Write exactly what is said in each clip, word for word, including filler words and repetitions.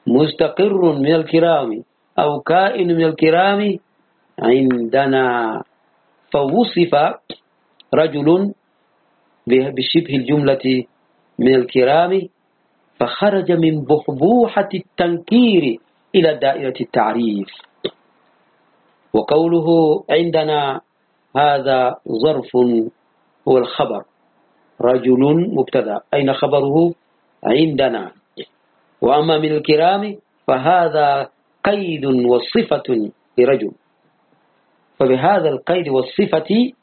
مستقر من الكرام أو كائن من الكرام عندنا. فوصف رجل بشبه الجملة من الكرام فخرج من بحبوحة التنكير إلى دائرة التعريف. وقوله عندنا هذا ظرف هو الخبر، رجل مبتدأ، أين خبره؟ عندنا. وأما من الكرام فهذا قيد وصفة لرجل، فبهذا القيد والصفة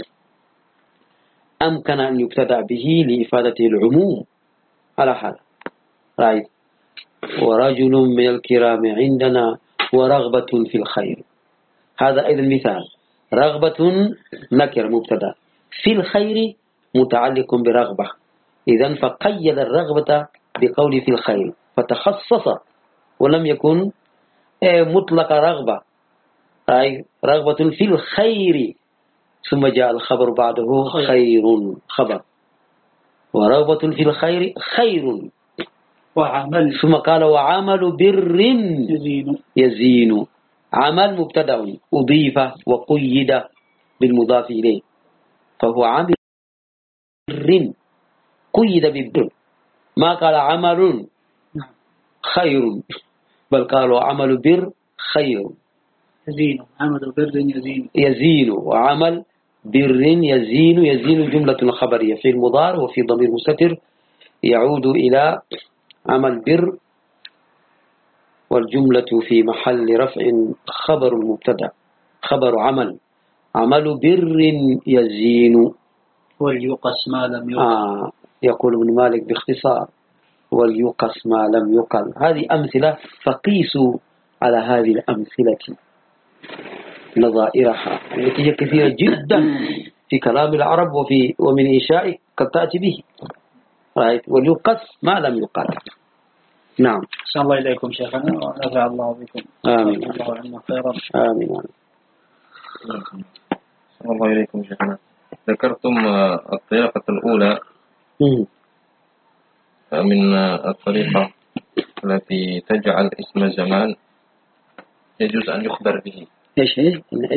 أمكن أن يبتدأ به لإفادة العموم على هذا. رأيت ورجل من الكرام عندنا ورغبة في الخير، هذا أيضا مثال. رغبة نكر مبتدأ، في الخير متعلق برغبة، إذن فقيد الرغبة بقول في الخير فتخصص ولم يكن مطلق رغبة، أي رغبة في الخير، ثم جاء الخبر بعده خير خبر، ورغبة في الخير خير، وعمل ثم قال وعمل بر يزين. يزين. عمل مبتدأ أضيف وقيد بالمضاف إليه، فهو عمل بر قيد بالبر، ما قال عمل خير، بل قالوا عمل بر خير يزين. عمل بر يزين يزين. وعمل بر يزين، يزين جملة خبرية في المضارع وفي ضمير مستتر يعود إلى عمل بر، والجملة في محل رفع خبر المبتدأ، خبر عمل، عمل بر يزين. وليقص ما لم يقل. آه يقول ابن مالك باختصار وليقص ما لم يقل. هذه أمثلة، فقيسوا على هذه الأمثلة نظائرها التي هي كثيرة جدا في كلام العرب وفي ومن إنشاء قد تأتي به. رأيت وليقص ما لم يقل. نعم. أحسن الله إليكم شيخنا ونفع الله بكم. آمين. الله عنا خيرا. آمين. أحسن الله إليكم شيخنا. ذكرتم الطريقة الأولى من الطريقة التي تجعل اسم زمان يجوز أن يخبر به. إيش هي؟